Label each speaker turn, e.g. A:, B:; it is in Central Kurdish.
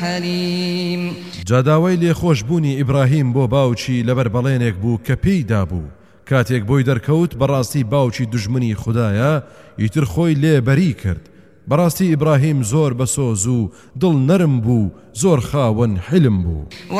A: حليم
B: جاداوای لێخۆشبوونی ئیبراهیم بۆ باوکی لەبەر بەڵێنێک بوو کە پێی دابوو کاتێک بۆی دەرکەوت بەڕاستی باوکی دوژمنی خوددایە ئیتر خۆی لێبەری کرد بەڕاستی ئیبراهیم زۆر بەسۆز و دڵ نەرم بوو زۆر خاوەن حلم بوو